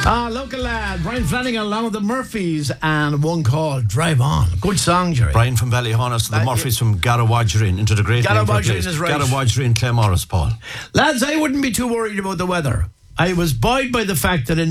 Local lad, Brian Flanagan along with the Murphys and one called Drive On. Good song, Jerry. Brian from Ballyhonus, the Murphys from Garrawadgerin into the great Garrawadgerin is right. Garrawadgerin, Claremorris, Paul. Lads, I wouldn't be too worried about the weather. I was buoyed by the fact that in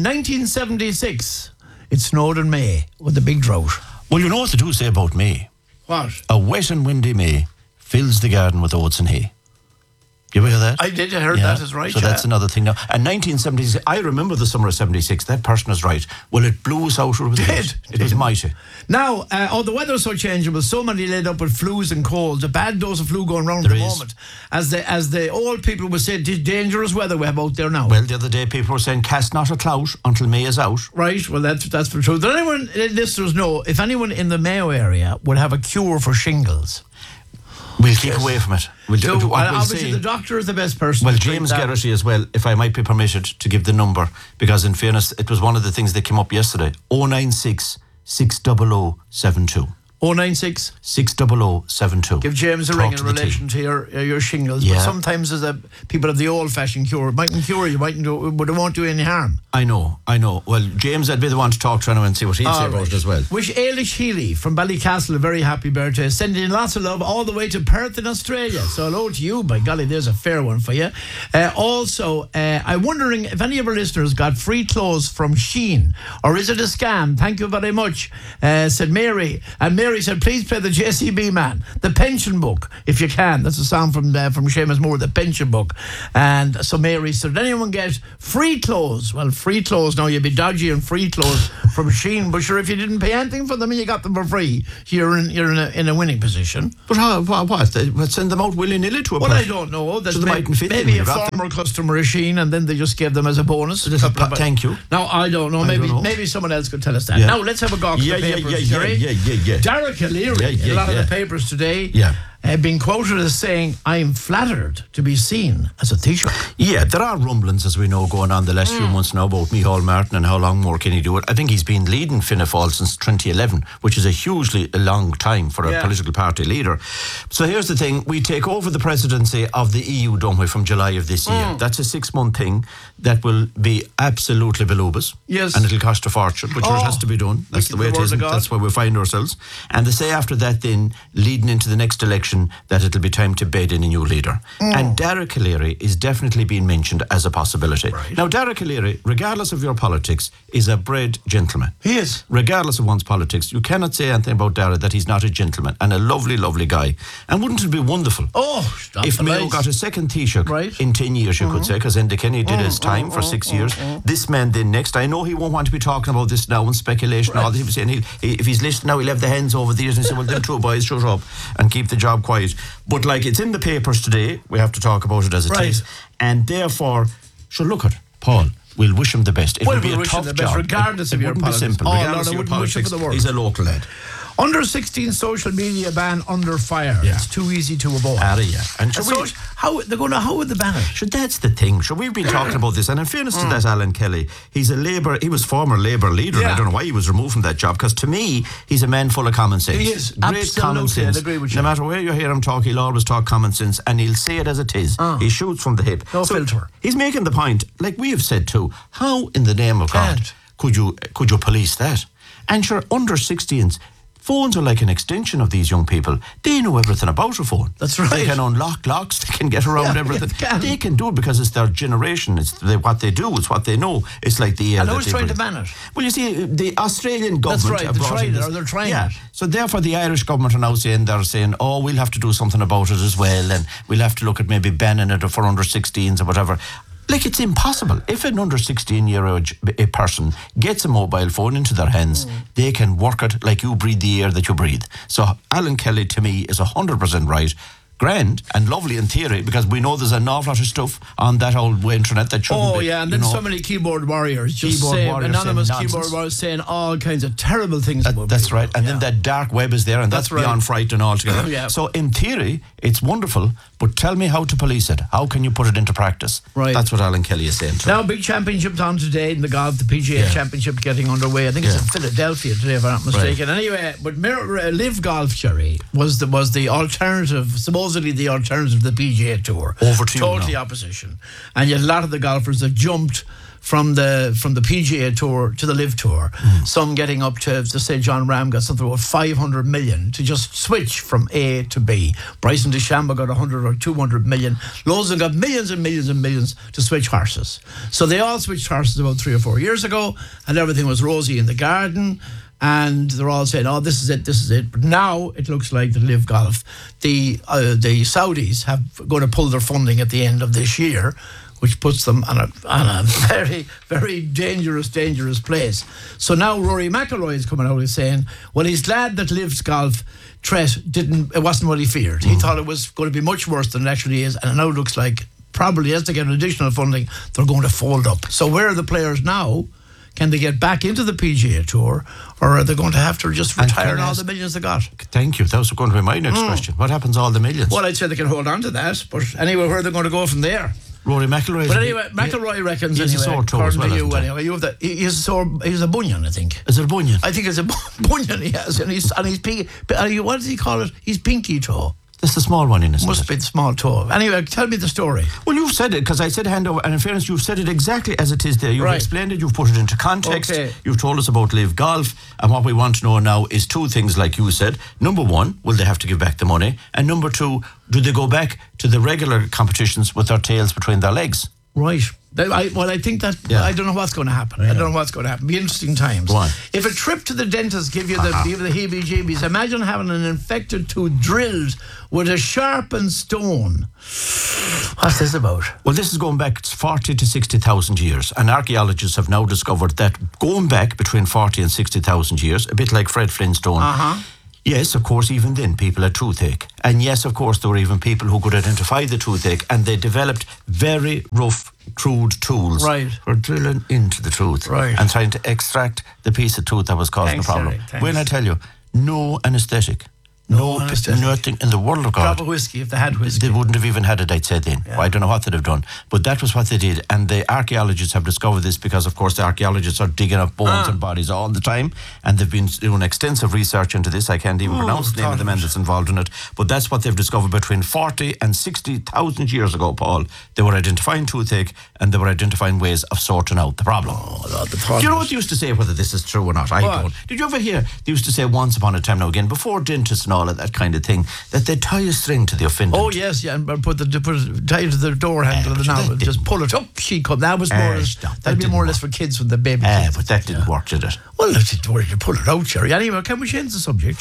1976 it snowed in May with a big drought. Well, you know what they do say about May? What? A wet and windy May fills the garden with oats and hay. You ever hear that? I did. I heard that is right. So that's another thing now. And 1976, I remember the summer of 76. That person is right. Well, it blew us out. It was mighty. Now, the weather's so changeable. So many laid up with flus and colds. A bad dose of flu going around at the moment. As the old people would say, it's dangerous weather we have out there now. Well, the other day people were saying, cast not a clout until May is out. Right. Well, that's for truth. Does anyone, listeners, know if anyone in the Mayo area would have a cure for shingles? We'll keep away from it. Obviously, the doctor is the best person. Well, James Garrity as well, if I might be permitted to give the number, because in fairness, it was one of the things that came up yesterday. 096 600 72. 096 600 72. Give James a ring in relation to your shingles. Yeah. But sometimes as people have the old-fashioned cure. It mightn't cure you, but it won't do any harm. I know. Well, James, I'd be the one to talk to anyway and see what he'd say about it as well. Wish Ailish Healy from Ballycastle a very happy birthday. Sending in lots of love all the way to Perth in Australia. So hello to you. By golly, there's a fair one for you. Also, I'm wondering if any of our listeners got free clothes from Shein, or is it a scam? Thank you very much, said Mary. And Mary said, please play the JCB Man, the pension book, if you can. That's a song from Seamus Moore, the pension book. And so Mary said, did anyone get free clothes? Well, free clothes, now you'd be dodgy and free clothes from Shein, but sure, if you didn't pay anything for them and you got them for free, you're in a winning position. But what? They send them out willy-nilly to a person? Well, I don't know. So maybe a former customer of Shein, and then they just gave them as a bonus. Thank you. Now, I don't know. Maybe someone else could tell us that. Yeah. Now, let's have a gawk at the papers. Yeah. Derek O'Leary, a lot of the papers today. Yeah. Been quoted as saying, I'm flattered to be seen as a Taoiseach. Yeah, there are rumblings, as we know, going on the last few months now about Micheál Martin and how long more can he do it. I think he's been leading Fianna Fáil since 2011, which is a hugely long time for a political party leader. So here's the thing, we take over the presidency of the EU, don't we, from July of this year. That's a 6-month thing that will be absolutely voluminous. Yes. And it'll cost a fortune, but it has to be done. That's the way it is, and that's where we find ourselves. And they say after that then, leading into the next election, that it'll be time to bed in a new leader. And Derek O'Leary is definitely being mentioned as a possibility. Right. Now, Derek O'Leary, regardless of your politics, is a bred gentleman. He is. Regardless of one's politics, you cannot say anything about Derek that he's not a gentleman and a lovely, lovely guy. And wouldn't it be wonderful if Mayo got a second Taoiseach in 10 years, you could say, because Enda Kenny did his time for 6 years. This man then next, I know he won't want to be talking about this now and speculation. All that he was saying, if he's listening now, he'll have the hands over the ears and say, well, them two boys shut up and keep the job quiet. But like, it's in the papers today, we have to talk about it as it is, and therefore, look at Paul. We'll wish him the best. It will be a tough job, regardless of your politics. Simple. Regardless of your politics, he's a local lad. Under 16 social media ban under fire. Yeah. It's too easy to avoid. And how would they ban it? That's the thing. We've been talking about this, and in fairness to that Alan Kelly, he was former Labour leader, and I don't know why he was removed from that job, because to me, he's a man full of common sense. He is. Great Absolutely, common sense. I agree with you. No matter where you hear him talk, he'll always talk common sense, and he'll say it as it is. He shoots from the hip. No filter. He's making the point, like we have said too, how in the name of God could you police that? And sure, under 16s, phones are like an extension of these young people. They know everything about a phone. That's right. They can unlock locks. They can get around everything. They can do it because it's their generation. It's what they do. It's what they know. It's like the air. And who's trying to ban it? Well, you see, the Australian government. That's right. They're trying it. So therefore, the Irish government are now saying, oh, we'll have to do something about it as well, and we'll have to look at maybe banning it for under 16s or whatever. Like, it's impossible. If an under 16-year-old a person gets a mobile phone into their hands, they can work it like you breathe the air that you breathe. So Alan Kelly, to me, is 100% right. Grand and lovely in theory, because we know there's an awful lot of stuff on that old internet that shouldn't be. And then so many keyboard warriors anonymous keyboard warriors saying all kinds of terrible things about that's people. Right. And then that dark web is there, and that's beyond frightening altogether. So in theory, it's wonderful, but tell me how to police it. How can you put it into practice? Right. That's what Alan Kelly is saying. Now, big championships on today in the golf, the PGA Championship getting underway. I think it's in Philadelphia today, if I'm not mistaken. Right. Anyway, but Live Golf, Jerry, was the alternative, supposedly the alternative to the PGA Tour. Over to totally you now. Opposition. And yet a lot of the golfers have jumped from the PGA Tour to the Live Tour. Some getting up to say John Ram got something about 500 million to just switch from A to B. Bryson DeChambeau got 100 or 200 million. Loads of them got millions and millions and millions to switch horses. So they all switched horses about 3 or 4 years ago, and everything was rosy in the garden. And they're all saying, "Oh, this is it." But now it looks like the Live Golf, the Saudis have going to pull their funding at the end of this year, which puts them on a very, very dangerous place. So now Rory McIlroy is coming out and saying, well, he's glad that Live's Golf threat it wasn't what he feared. He thought it was going to be much worse than it actually is, and it now looks like probably as they get additional funding, they're going to fold up. So where are the players now? Can they get back into the PGA Tour, or are they going to have to just retire all the millions they got? Thank you. That was going to be my next question. What happens to all the millions? Well, I'd say they can hold on to that, but anyway, where are they going to go from there? Rory McIlroy. But anyway, McIlroy reckons he's anyway, a sore toe as well, anyway, he's a bunion, I think. Is it a bunion? I think it's a bunion he has, and he's what does he call it? He's pinky toe. That's the small one, isn't it? Must be the small toe. Anyway, tell me the story. Well, you've said it, because I said hand over, and in fairness, you've said it exactly as it is there. You've explained it, you've put it into context. Okay. You've told us about Live Golf, and what we want to know now is two things, like you said. Number one, will they have to give back the money? And number two, do they go back to the regular competitions with their tails between their legs? Right. I think that I don't know what's going to happen. I don't know what's going to happen. Be interesting times. Why? If a trip to the dentist give you the heebie-jeebies, imagine having an infected tooth drilled with a sharpened stone. What's this about? Well, this is going back 40 to 60,000 years, and archaeologists have now discovered that going back between 40 and 60,000 years, a bit like Fred Flintstone. Yes, of course, even then people had toothache. And yes, of course, there were even people who could identify the toothache, and they developed very rough, crude tools for drilling into the tooth and trying to extract the piece of tooth that was causing the problem. When I tell you, no anaesthetic. Nothing in the world of God. Drop of whiskey if they had whiskey. They wouldn't have even had it, I'd say then. I don't know what they'd have done. But that was what they did. And the archaeologists have discovered this because, of course, the archaeologists are digging up bones and bodies all the time. And they've been doing extensive research into this. I can't even pronounce the name of the man that's involved in it. But that's what they've discovered between 40 and 60,000 years ago, Paul. They were identifying toothache, and they were identifying ways of sorting out the problem. Do you know what they used to say, whether this is true or not? I don't. Did you ever hear, they used to say once upon a time, now again, before dentists and all of that kind of thing, that they tie a string to the offendant. Oh yes, and tie it to the door handle of the novel. Just pull it up. She come. That was more. That'd be more or less for kids with the baby. But that didn't work, did it? Well, it didn't work. You pull it out, Jerry. Anyway, can we change the subject?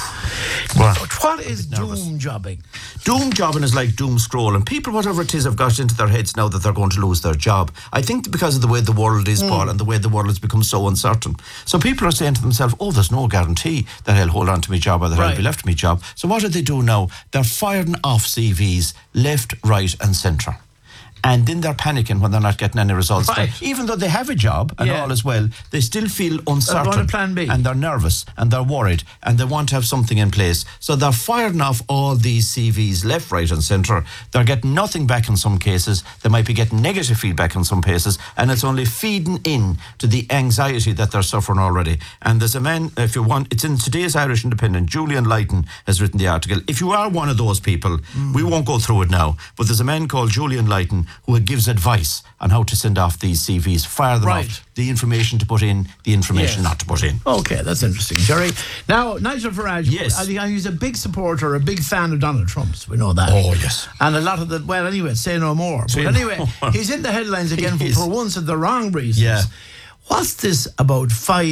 What is doom jobbing? Doom jobbing is like doom scrolling. People, whatever it is, have got into their heads now that they're going to lose their job. I think because of the way the world is, Paul, and the way the world has become so uncertain. So people are saying to themselves, oh, there's no guarantee that I'll hold on to my job or that I'll be left to my job. So what do they do now? They're firing off CVs left, right and centre. And then they're panicking when they're not getting any results. Even though they have a job and all is well, they still feel uncertain. They're going to plan B. And they're nervous and they're worried and they want to have something in place. So they're firing off all these CVs left, right and centre. They're getting nothing back in some cases. They might be getting negative feedback in some cases, and it's only feeding in to the anxiety that they're suffering already. And there's a man, if you want, it's in today's Irish Independent, Julian Leighton has written the article. If you are one of those people, we won't go through it now, but there's a man called Julian Leighton who gives advice on how to send off these CVs, fire them off, the information to put in, the information not to put in. Okay, that's interesting, Jerry. Now, Nigel Farage, I think he's a big supporter, a big fan of Donald Trump's. We know that. Oh, yes. And a lot of the, well, anyway, say no more. But anyway, he's in the headlines again for once at the wrong reasons. Yeah. What's this about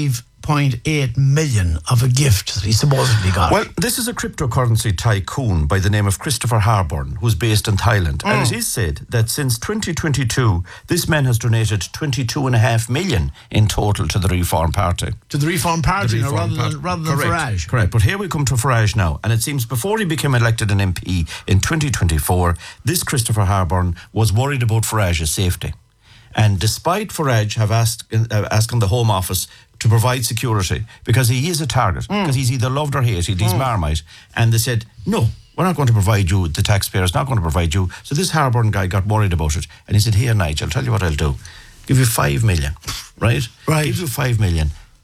5.8 million of a gift that he supposedly got? Well, this is a cryptocurrency tycoon by the name of Christopher Harborn, who's based in Thailand. And it is said that since 2022, this man has donated 22.5 million in total to the Reform Party. To the Reform Party, rather than Farage. Correct. But here we come to Farage now. And it seems before he became elected an MP in 2024, this Christopher Harborn was worried about Farage's safety. And despite Farage have asking the Home Office to provide security, because he is a target, because he's either loved or hated, he's Marmite, and they said, no, we're not going to provide you, the taxpayers not going to provide you. So this Harborn guy got worried about it, and he said, here, Nigel, I'll tell you what I'll do. Give you 5 million, right? Right. Give you 5 million.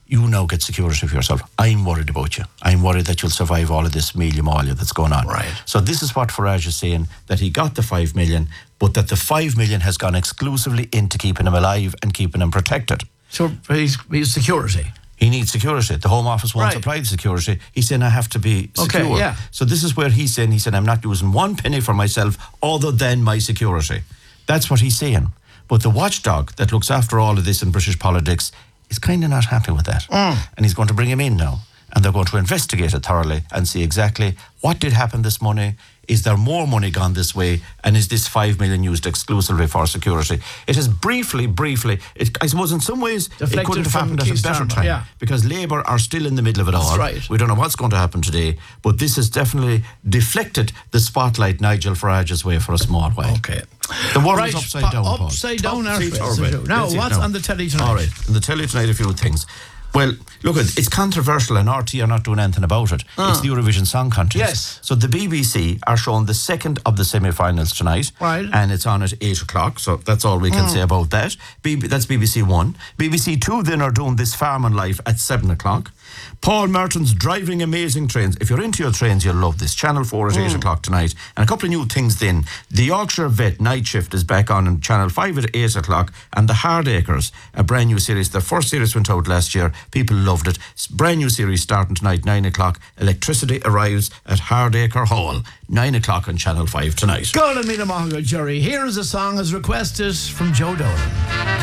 you now get security for yourself. I'm worried about you. I'm worried that you'll survive all of this mealy-moly that's going on. Right. So this is what Farage is saying, that he got the 5 million, but that the 5 million has gone exclusively into keeping him alive and keeping him protected. So he's security. He needs security. The Home Office won't supply the security. He's saying, I have to be secure. Okay, yeah. So this is where he said, I'm not using one penny for myself other than my security. That's what he's saying. But the watchdog that looks after all of this in British politics is kind of not happy with that. And he's going to bring him in now. And they're going to investigate it thoroughly and see exactly what did happen this money. Is there more money gone this way? And is this 5 million used exclusively for security? It has briefly, I suppose in some ways deflected it could have happened at a better time. Because Labour are still in the middle of it all. That's right. We don't know what's going to happen today, but this has definitely deflected the spotlight Nigel Farage's way for a small while. Okay. The world is upside down, Paul. Upside down, now, what's on the telly tonight? All right, on the telly tonight, a few things. Well, look, it's controversial and RT are not doing anything about it. It's the Eurovision Song Contest. Yes. So the BBC are showing the second of the semi-finals tonight. Right. And it's on at 8 o'clock, so that's all we can say about that. That's BBC One. BBC Two then are doing This Farming Life at 7 o'clock. Paul Merton's Driving Amazing Trains. If you're into your trains, you'll love this. Channel 4 at 8 o'clock tonight. And a couple of new things then. The Yorkshire Vet Night Shift is back on Channel 5 at 8 o'clock. And The Hardacres, a brand new series. The first series went out last year. People loved it. Brand new series starting tonight, 9 o'clock. Electricity arrives at Hardacre Hall, 9 o'clock on Channel 5 tonight. Go to Mina Mahaga, Jerry. Here is a song as requested from Joe Dolan.